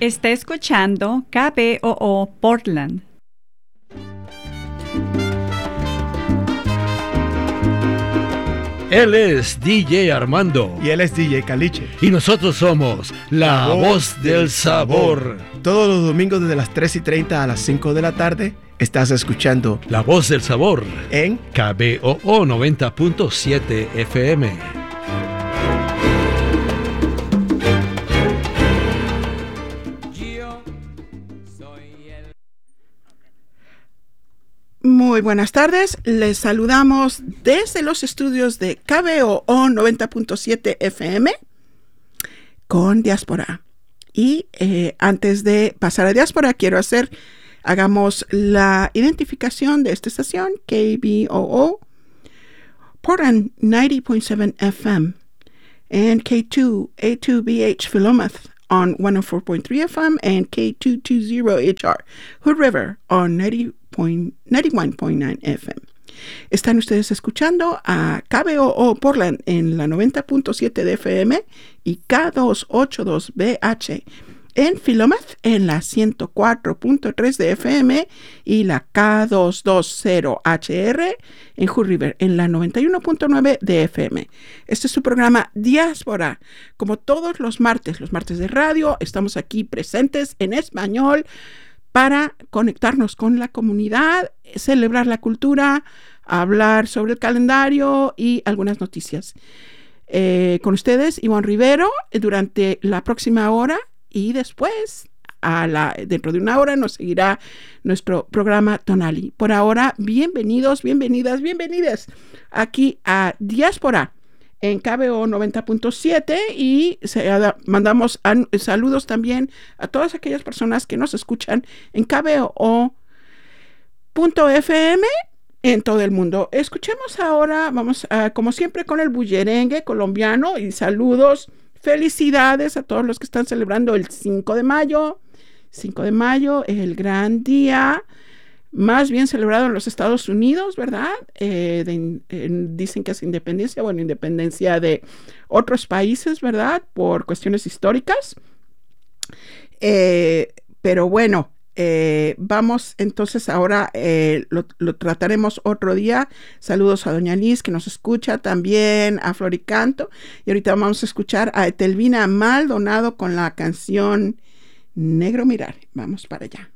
Está escuchando KBOO Portland. Él es DJ Armando. Y él es DJ Caliche. Y nosotros somos La Voz del Sabor. Todos los domingos desde las 3:30 a las 5 de la tarde estás escuchando La Voz del Sabor en KBOO 90.7 FM. Muy buenas tardes, les saludamos desde los estudios de KBOO 90.7 FM con Diáspora. Y antes de pasar a Diáspora, hagamos la identificación de esta estación, KBOO, Portland 90.7 FM, and K2A2BH Philomath on 104.3 FM, and K220HR Hood River on 91.9 FM. Están ustedes escuchando a KBOO Portland en la 90.7 de FM y K282BH en Philomath en la 104.3 de FM y la K220HR en Hood River en la 91.9 de FM. Este es su programa Diáspora. Como todos los martes de radio, estamos aquí presentes en español para conectarnos con la comunidad, celebrar la cultura, hablar sobre el calendario y algunas noticias. Con ustedes, Ivonne Rivero, durante la próxima hora y después, dentro de una hora, nos seguirá nuestro programa Tonali. Por ahora, bienvenidas aquí a Diáspora en KBOO 90.7 y mandamos saludos también a todas aquellas personas que nos escuchan en KBOO.fm en todo el mundo. Escuchemos ahora, vamos como siempre con el bullerengue colombiano y saludos, felicidades a todos los que están celebrando el 5 de mayo. 5 de mayo es el gran día más bien celebrado en los Estados Unidos, ¿verdad? Dicen que es independencia de otros países, ¿verdad? Por cuestiones históricas. Pero bueno, vamos entonces ahora, lo trataremos otro día. Saludos a Doña Liz, que nos escucha, también a Floricanto. Y ahorita vamos a escuchar a Etelvina Maldonado con la canción Negro Mirar. Vamos para allá.